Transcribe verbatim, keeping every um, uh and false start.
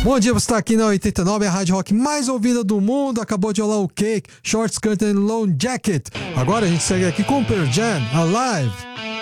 Bom dia, você está aqui na oitenta e nove, a rádio rock mais ouvida do mundo. Acabou de rolar o Cake, Short Skirt and Long Jacket. Agora a gente segue aqui com Pearl Jam, Alive.